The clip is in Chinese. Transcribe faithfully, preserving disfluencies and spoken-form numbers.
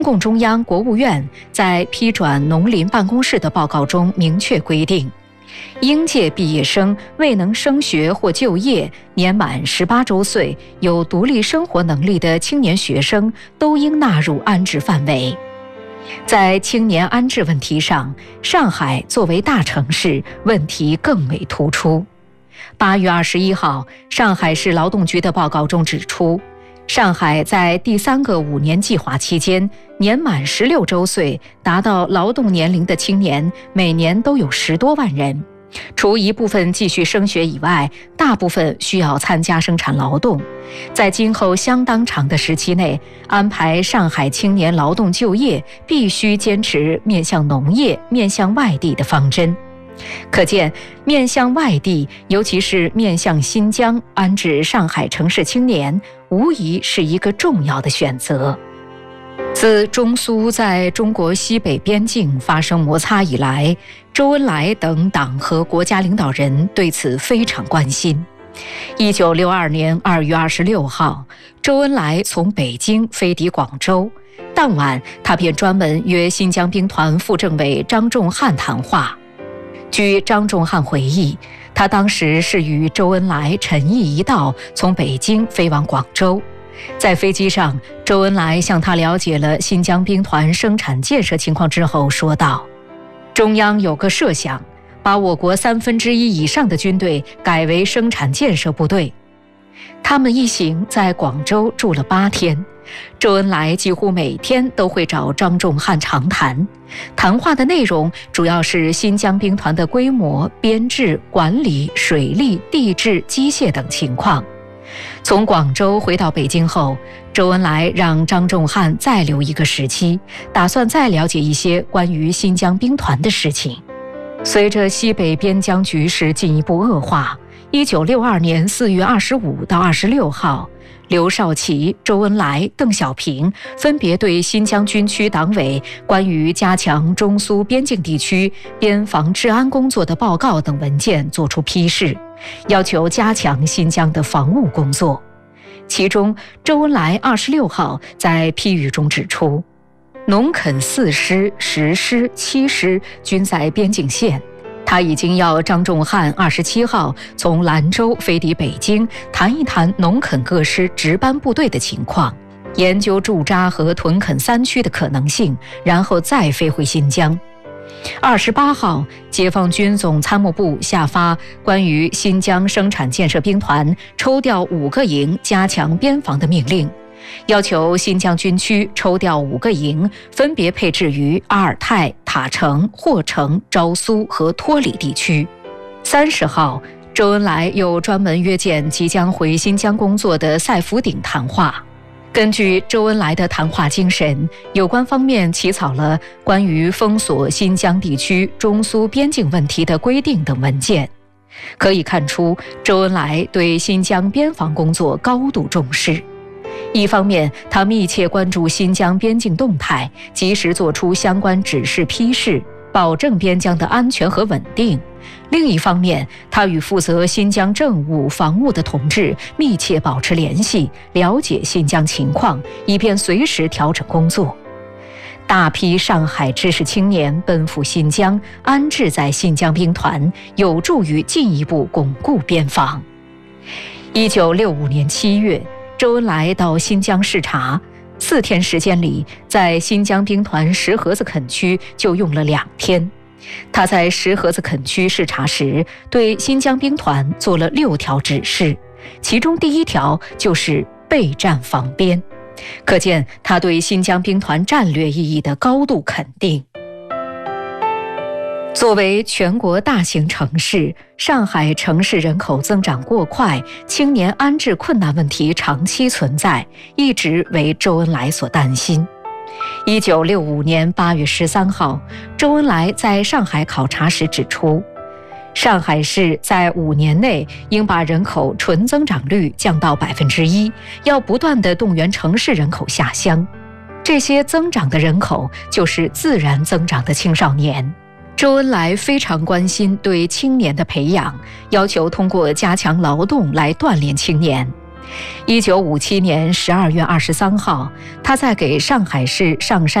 共中央、国务院在批转农林办公室的报告中明确规定，应届毕业生未能升学或就业、年满十八周岁、有独立生活能力的青年学生都应纳入安置范围。在青年安置问题上，上海作为大城市，问题更为突出。八月二十一号，上海市劳动局的报告中指出，上海在第三个五年计划期间，年满十六周岁达到劳动年龄的青年每年都有十多万人，除一部分继续升学以外，大部分需要参加生产劳动。在今后相当长的时期内，安排上海青年劳动就业，必须坚持面向农业、面向外地的方针。可见，面向外地，尤其是面向新疆安置上海城市青年，无疑是一个重要的选择。自中苏在中国西北边境发生摩擦以来，周恩来等党和国家领导人对此非常关心。一九六二年二月二十六号，周恩来从北京飞抵广州，当晚他便专门约新疆兵团副政委张仲汉谈话。据张仲汉回忆，他当时是与周恩来陈毅一道从北京飞往广州。在飞机上，周恩来向他了解了新疆兵团生产建设情况之后说道，中央有个设想，把我国三分之一以上的军队改为生产建设部队。他们一行在广州住了八天，周恩来几乎每天都会找张仲汉长谈，谈话的内容主要是新疆兵团的规模、编制、管理、水利、地质、机械等情况。从广州回到北京后，周恩来让张仲汉再留一个时期，打算再了解一些关于新疆兵团的事情。随着西北边疆局势进一步恶化，一九六二年四月二十五到二十六号，刘少奇、周恩来、邓小平分别对新疆军区党委关于加强中苏边境地区边防治安工作的报告等文件作出批示，要求加强新疆的防务工作。其中，周恩来二十六号在批语中指出，农垦四师、十师、七师均在边境线。他已经要张仲汉二十七号从兰州飞抵北京，谈一谈农垦各师值班部队的情况，研究驻扎和屯垦三区的可能性，然后再飞回新疆。二十八号，解放军总参谋部下发关于新疆生产建设兵团抽调五个营加强边防的命令，要求新疆军区抽调五个营，分别配置于阿尔泰、塔城、霍城、昭苏和托里地区。三十号，周恩来又专门约见即将回新疆工作的赛福鼎谈话。根据周恩来的谈话精神，有关方面起草了关于封锁新疆地区中苏边境问题的规定等文件。可以看出，周恩来对新疆边防工作高度重视。一方面，他密切关注新疆边境动态，及时作出相关指示批示，保证边疆的安全和稳定；另一方面，他与负责新疆政务、防务的同志密切保持联系，了解新疆情况，以便随时调整工作。大批上海知识青年奔赴新疆，安置在新疆兵团，有助于进一步巩固边防。一九六五年七月，周恩来到新疆视察，四天时间里，在新疆兵团石河子垦区就用了两天。他在石河子垦区视察时，对新疆兵团做了六条指示，其中第一条就是备战防边，可见他对新疆兵团战略意义的高度肯定。作为全国大型城市，上海城市人口增长过快，青年安置困难问题长期存在，一直为周恩来所担心。一九六五年八月十三号，周恩来在上海考察时指出，上海市在五年内应把人口纯增长率降到百分之一，要不断地动员城市人口下乡。这些增长的人口就是自然增长的青少年。周恩来非常关心对青年的培养，要求通过加强劳动来锻炼青年。 一九五七年十二月二十三号，他在给上海市上山